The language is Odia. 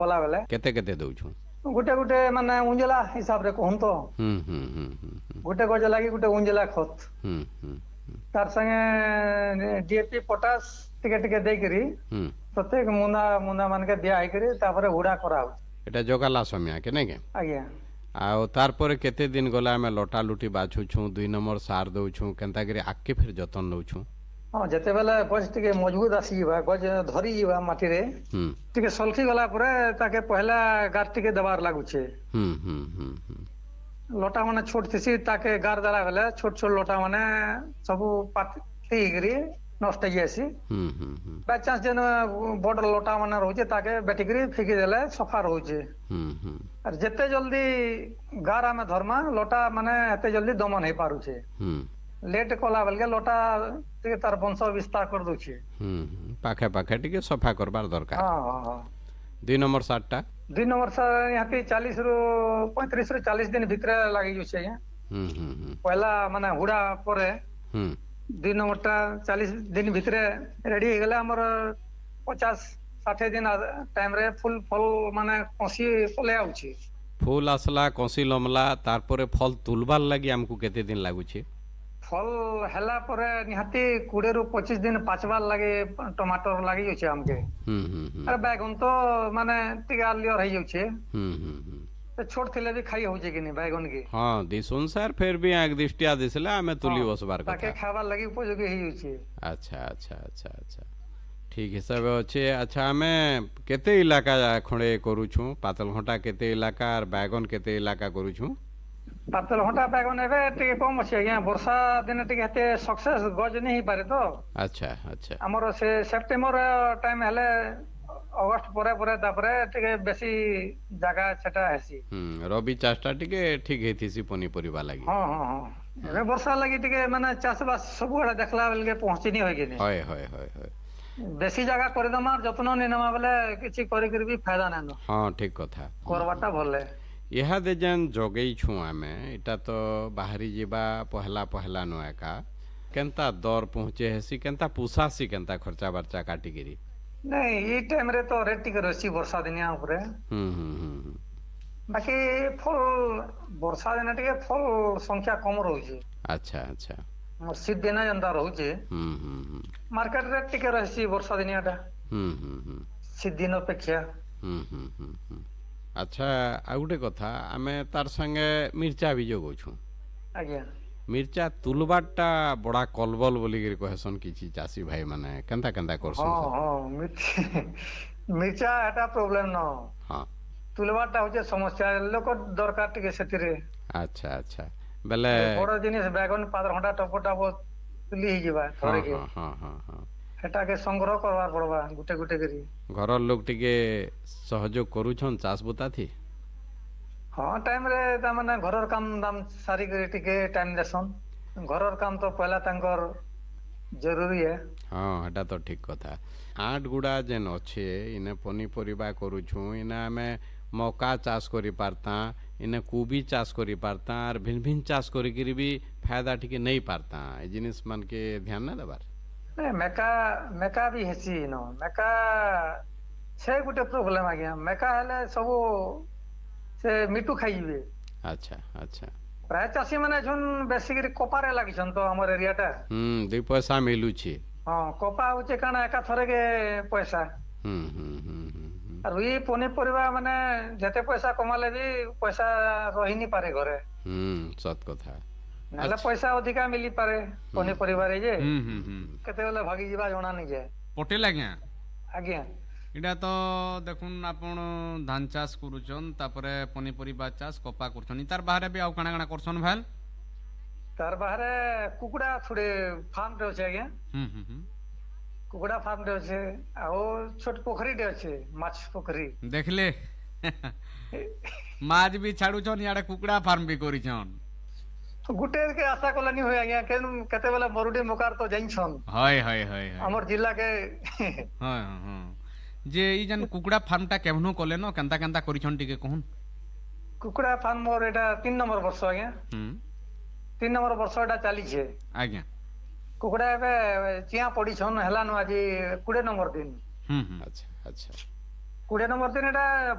କଲା ବେଲେ କେତେ କେତେ ଦଉଛୁ? ଗୋଟେ ଗୋଟେ ମାନେ ଉଞ୍ଜଲା ହିସାବରେ କହନ୍ ତ ହୁଁ ହୁଁ ହୁଁ ହୁଁ ହୁଁ ଗୋଟେ ଗଜ ଲାଗି ଗୋଟେ ଉଞ୍ଜଲା ଖତ ହୁଁ ହୁଁ ତାର ସାଙ୍ଗେ ଡିଏପି ପଟାସ ଟିକେ ଟିକେ ଦେଇକିରି ହୁଁ। ପ୍ରତ୍ୟେକ ମୁନା ମୁନା ମାନକେ ଦିଆ ହେଇକରି ତାପରେ ହୁଡା କରାହଉଛି। ଏଟା ଜଗାଲା ସମୟ କେ ନାଇଁ କେ ଆଜ୍ଞା ଆଉ ତାରପରେ କେତେ ଦିନ ଗଲା ଆମେ ଲଟା ଲୁଟି ବାଛୁଛୁଁ 2 ନମ୍ବର ସାର ଦଉଛୁଁ କେନ୍ତାକରି ଆଗକେ ଫେର ଯତ୍ନ ନଉଛୁଁ। ହଁ ଯେତେବେଳେ ଗଛ ଟିକେ ମଜବୁତ ଆସିଯିବା ଗଛ ଧରିଯିବା ମାଟିରେ ହୁଁ ଟିକେ ସଲଖି ଗଲା ପରେ ତାକେ ପହିଲା ଗାର ଟିକେ ଦେବାର ଲାଗୁଛେ। ହୁଁ ହୁଁ ହୁଁ ହୁଁ ଲଟା ମାନେ ଛୋଟ ଥିସି ତାକେ ଗାର ଦେଲା ବେଲେ ଛୋଟ ଛୋଟ ଲଟା ମାନେ ସବୁ ପାତି ହେଇକିରି ନଷ୍ଟ ହେଇଯାଇସି। ହୁଁ ହୁଁ ହୁଁ ବାଇଚାନ୍ସ ଯେନ ବଡ ଲଟା ମାନେ ରହୁଛେ ତାକେ ବେଟିକିରି ଫିକି ଦେଲେ ସଫା ରହୁଛେ। ହୁଁ ହୁଁ ଆର ଯେତେ ଜଲଦି ଗାର ଆମେ ଧରମା ଲଟା ମାନେ ଏତେ ଜଲଦି ଦମନ ହେଇ ପାରୁଛେ। ହୁଁ ଲେଟ୍ କଲା ବେଲକେ ଲଟା ଟିକେ ତାର ବଂଶ ବିସ୍ତାର କରିଦଉଛି। ହୁଁ ପାଖେ ପାଖେ ଟିକେ ସଫା କରବାର ଦରକାର। ହଁ ହଁ ହଁ 2 ନମ୍ବର ସାରଟା 2 ନମ୍ବର ନିହାତି 40 ରୁ 35 ରୁ 40 ଦିନ ଭିତରେ ଲାଗିଯାଉଛି ଆଜ୍ଞା। ହୁଁ ହୁଁ ହୁଁ ପହିଲା ମାନେ ହୁଡା ପରେ ହୁଁ 2 ନମ୍ବର ଟା 40 ଦିନ ଭିତରେ ରେଡି ହେଇଗଲେ ଆମର 50-60 ଦିନ ଟାଇମରେ ଫୁଲ ଫଲ ମାନେ କଷି ପଲେଇ ଆଉଛି। ଫୁଲ আসলা କଷି ଲମଲା ତାରପରେ ଫଲ ତୁଲବାର ଲାଗି ଆମକୁ କେତେ ଦିନ ଲାଗୁଛି? ଫଲ ହେଲା ପରେ ନିହାତି 20 ରୁ 25 ଦିନ ପାଚବାର ଲାଗି ଟମାଟର ଲାଗି ଯାଉଛି ଆମକେ। ହୁଁ ହୁଁ ହୁଁ ଆରେ ବାଇଗଣ ତ ମାନେ ଟିକେ ଆର୍ଲିଅର ହେଇଯାଉଛେ। ହୁଁ ହୁଁ ହୁଁ ଛୋଟ ଥିଲେ ବି ଖାଇ ହଉଛି କି ନାଇଁ ବାଇଗଣ କି? ହଁ ଦିଶୁନ ସାର୍ ଫେର ବି ଆଗ ଦୃଷ୍ଟିଆ ଦିଶିଲା ଆମେ ହଁ ତୁଲି ବସବାର ତାକେ କଥା। ଖାଇବାର ଲାଗି ଉପଯୋଗୀ ହେଇଯାଉଛି। ଆଚ୍ଛା ଆଚ୍ଛା ଆଚ୍ଛା ଆଚ୍ଛା ଠିକ ହିସାବେ ଅଛେ। ଆଚ୍ଛା ଆମେ କେତେ ଇଲାକା ଖଣ୍ଡେ କରୁଛୁଁ ପାତଲ ଘଣ୍ଟା କେତେ ଇଲାକା ଆର ବାଇଗନ କେତେ ଇଲାକା କରୁଛୁଁ? ପାତଲ ଘଣ୍ଟା ବାଇଗଣ ଏବେ ଟିକେ କମ ଅଛି ଆଜ୍ଞା ବର୍ଷା ଦିନେ ଟିକେ ଏତେ ସକ୍ସେସ ଗଜ ନେଇ ହେଇପାରେ ତ। ଆଚ୍ଛା ଆଚ୍ଛା ଆମର ସେ ସେପ୍ଟେମ୍ବର ଟାଇମ ହେଲେ ଅଗଷ୍ଟ ପରେ ପରେ ତାପରେ ଟିକେ ବେଶୀ ଜାଗା ସେଟା ହେସି। ହୁଁ ରବି ଚାଷଟା ଟିକେ ଠିକ ହେଇଥିସି ପନିପରିବା ଲାଗି। ହଁ ହଁ ହଁ ହୁଁ ଏବେ ବର୍ଷା ଲାଗି ଟିକେ ମାନେ ଚାଷ ବାସ ସବୁଆଡେ ଦେଖିଲା ବେଲକେ ପହଞ୍ଚିନି ହଏ କି ନାଇଁ। ହଏ ହଏ ହଏ ହଏ ବେଶୀ ଜାଗା କରିଦମା ଯତ୍ନ ନେଇ ନମା ବେଲେ କିଛି କରିକିରି ବି ଫାଇଦା ନାଇନ। ହଁ ଠିକ କଥା। କରବାରଟା ଭଲେ ଇହାଦେ ଯେନ୍ ଜଗେଇଛୁଁ ଆମେ ଏଇଟା ତ ବାହାରି ଯିବା ପହଲା ପହଲା ନୁ ଏକା କେନ୍ତା ଦର ପହଞ୍ଚେ ହେସି କେନ୍ତା ପୁଷାସି କେନ୍ତା ଖର୍ଚ୍ଚା ବାର୍ଚ୍ଚା କାଟିକିରି? ନାଇଁ ଏଇ ଟାଇମ ରେ ତ ରେଟ ଟିକେ ରହିଛି ବର୍ଷା ଦିନିଆ ଉପରେ। ହୁଁ ହୁଁ ହୁଁ ହୁଁ ବାକି ଫଲ ବର୍ଷା ଦିନେ ଟିକେ ଫଲ ସଂଖ୍ୟା କମ ରହୁଛି। ଆଚ୍ଛା ଆଚ୍ଛା ଶୀତ ଦିନେ ଯେନ୍ତା ରହୁଛି ହୁଁ ହୁଁ ହୁଁ ମାର୍କେଟ ରେଟ ଟିକେ ରହିଛି ବର୍ଷା ଦିନିଆ ଟା। ହୁଁ ହୁଁ ହୁଁ ଶୀତ ଦିନ ଅପେକ୍ଷା। ହୁଁ ହୁଁ ହୁଁ ହୁଁ ଆଚ୍ଛା ଆଉ ଗୋଟେ କଥା ଆମେ ତାର ସାଙ୍ଗେ ମିର୍ଚା ବି ଜଗଉଛୁ। ଆଜ୍ଞା ମିର୍ଚା ତୁଲବାରଟା ବଡ଼ା କଲବଲ ବୋଲିକିରି କହେସନ୍ କିଛି ଚାଷୀ ଭାଇ ମାନେ କେନ୍ତା କେନ୍ତା ହଁ କରସୁନ୍ ସାର୍? ହଁ ମିର୍ଚା ଏଟା ପ୍ରୋବ୍ଲେମ ନ ହଁ ତୁଲବାର ଟା ହଉଛି ସମସ୍ୟା ଲୋକ ଦରକାର ଟିକେ ସେଥିରେ। ଆଚ୍ଛା ଆଚ୍ଛା ବେଲେ ଆରେ ବଡ ଜିନିଷ ବାଇଗଣ ପାତର ଘଣ୍ଟା ଟପ ଟାପ ତୁଲି ହେଇଯିବା ହଁ ଥରେକେ। ହଁ ହଁ ହଁ ହଁ ହେଟାକେ ସଂଗ୍ରହ କରବାର ପଡବା ଗୋଟେ ଗୋଟେ କରି। ଘରର ଲୋକ ଟିକେ ସହଯୋଗ କରୁଛନ୍ ଚାଷ ବୁତାଥି? ହଁ ଟାଇମ ରେ ତାମାନେ ଘରର କାମ ଦାମ ସାରିକିରି ଟିକେ ଟାଇମ ଦେସନ୍। ଘରର କାମ ତ ପହିଲା ତାଙ୍କର ଜରୁରୀ ଏ। ହଁ ହେଟା ତ ଠିକ କଥା। ଆଣ୍ଟ ଗୁଡା ଯେନ୍ ଅଛେ ଇନେ ପନିପରିବା କରୁଛୁଁ ଇନେ ଆମେ ମକା ଚାଷ କରି ପାରତା ଇନେ କୁବି ଚାଷ କରି ପାରତା ଆର୍ ଭିନ୍ନ ଭିନ୍ନ ଚାଷ କରିକିରି ବି ଫାଇଦା ଟିକେ ନେଇ ପାରତା ଏ ଜିନିଷ ମାନକେ ଧ୍ୟାନ ନା ଦେବାର୍। ମେକା ମେକା ବି ହେସି ନ ମେକା ସେ ଗୋଟେ ପ୍ରୋବ୍ଲେମ ଆଜ୍ଞା ମେକା ହେଲେ ସବୁ ସେ ମିଟୁ ଖାଇଯିବେ। ଆଚ୍ଛା ଆଚ୍ଛା ପ୍ରାୟ ଚାଷୀ ମାନେ ଏଛନ୍ ବେଶୀକରି କପାରେ ଲାଗିଛନ୍ ତ ଆମର ଏରିଆ ଟା। ହୁଁ ଦୁଇ ପଇସା ମିଲୁଛି। ହଁ କପା ହଉଛି କାଣା ଏକା ଥରକେ ପଇସା। ହୁଁ ହୁଁ ହୁଁ ହୁଁ ହୁଁ ଆରୁ ଇ ପନିପରିବା ମାନେ ଯେତେ ପଇସା କମାଲେ ବି ପଇସା ରହିନି ପାରେ ଘରେ। ହୁଁ ସତ କଥା। ନେଲେ ଆଚ୍ଛା ପଇସା ଅଧିକା ମିଲିପାରେ ହୁଁ ପନିପରିବାରେ ଯେ ହୁଁ ହୁଁ ହୁଁ କେତେବେଲେ ଭାଗିଯିବା ଜଣା ନାଇଁ ଯାଏ। ପଟେଲ ଆଜ୍ଞା ଆଜ୍ଞା ଏଇଟା ତ ଦେଖୁନ୍ ଆପଣ ଧାନ ଚାଷ କରୁଛନ୍ ତାପରେ ପନିପରିବା ଚାଷ କପା କରୁଛନ୍ ତାର ବାହାରେ ବି ଆଉ କାଣା କାଣା କରୁଛନ୍ ଭାଇଲ? ତାର ବାହାରେ କୁକୁଡା ଛୁଡେ ଫାର୍ମ ଟେ ଅଛି ଆଜ୍ଞା। ହୁଁ ହୁଁ ହୁଁ କୁକୁଡା ଫାର୍ମ ଟେ ଅଛେ ଆଉ ଛୋଟ ପୋଖରୀଟେ ଅଛେ ମାଛ ପୋଖରୀ। ଦେଖିଲେ ମାଛ ବି ଛାଡୁଛନ୍ ଇଆଡେ କୁକୁଡା ଫାର୍ମ ବି କରିଛନ୍। ଗୁଟେ କେ ଆଶା କଲେନି ହୁଏ ଆଜ୍ଞା କେତେବେଳେ ମରୁଡି ମୁଖାର ତ ଜାଣିଛନ୍। ହଏ ହଏ ହଏ ହଏ ଆମର ଜିଲ୍ଲା କେ ହଁ ହଁ ଯେ ଏଇ ଯେନ୍ କୁକୁଡ଼ା ଫାର୍ମଟା କେଭନୁ କଲେନ କେନ୍ତା କେନ୍ତା କରିଛନ୍ ଟିକେ କହୁନ୍? କୁକୁଡ଼ା ଫାର୍ମ ମୋର ଏଇଟା 3 ନମ୍ବର ବର୍ଷ ଆଜ୍ଞା। ହୁଁ 3 ନମ୍ବର ବର୍ଷ ଏଟା ଚାଲିଛେ। ଆଜ୍ଞା କୁକୁଡା ଏବେ ଚିଆଁ ପଡିଛନ୍ ହେଲାନ ଆଜି 20 ନମ୍ବର ଦିନ। ହୁଁ ହୁଁ ଆଚ୍ଛା ଆଚ୍ଛା 20 ନମ୍ବର ଦିନ ଏଟା